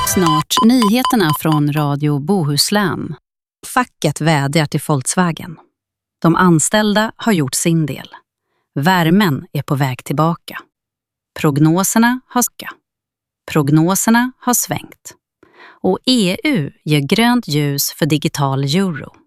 Snart nyheterna från Radio Bohuslän. Facket vädjar till Volkswagen. De anställda har gjort sin del. Värmen är på väg tillbaka. Prognoserna har svängt. Och EU ger grönt ljus för digital euro.